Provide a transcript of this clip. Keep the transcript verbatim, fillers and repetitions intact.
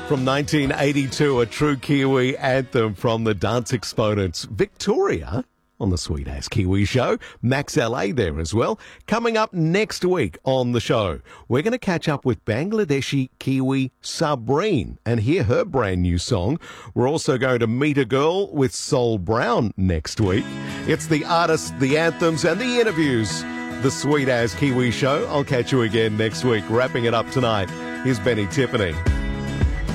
From nineteen eighty-two, a true Kiwi anthem from the dance exponents. Victoria on the Sweet As Kiwi Show. Max L A there as well. Coming up next week on the show, we're going to catch up with Bangladeshi Kiwi Sabreen and hear her brand new song. We're also going to meet a girl with Sol Brown next week. It's the artists, the anthems and the interviews. The Sweet As Kiwi Show. I'll catch you again next week. Wrapping it up tonight, here's Benny Tiffany.